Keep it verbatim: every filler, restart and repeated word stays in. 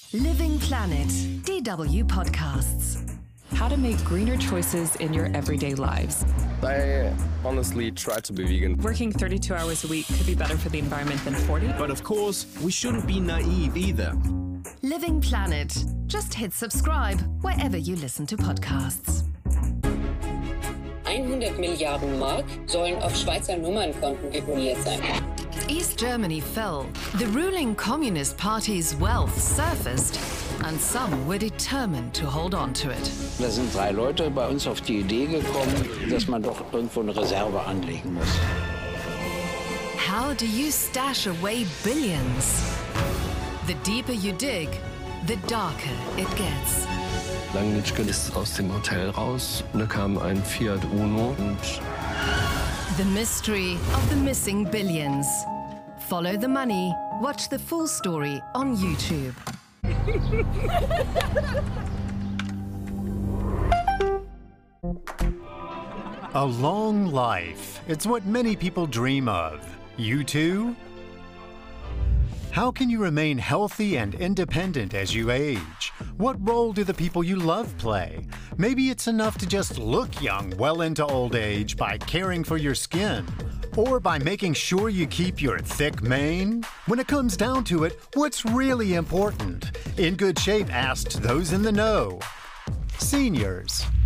Living Planet, D W Podcasts. How to make greener choices in your everyday lives. I honestly try to be vegan. Working thirty-two hours a week could be better for the environment than forty. But of course, we shouldn't be naive either. Living Planet. Just hit subscribe wherever you listen to podcasts. hundert Milliarden Mark sollen auf Schweizer Nummernkonten deponiert sein. East Germany fell, the ruling Communist Party's wealth surfaced, and some were determined to hold on to it. Da sind drei Leute bei uns auf die Idee gekommen, dass man doch irgendwo eine Reserve anlegen muss. How do you stash away billions? The deeper you dig, the darker it gets. Langnitschke ist aus dem Hotel raus. Da kam ein Fiat Uno und The mystery of the missing billions. Follow the money. Watch the full story on YouTube. A long life. It's what many people dream of. You too? How can you remain healthy and independent as you age? What role do the people you love play? Maybe it's enough to just look young well into old age by caring for your skin, or by making sure you keep your thick mane. When it comes down to it, what's really important? In Good Shape asked those in the know. Seniors.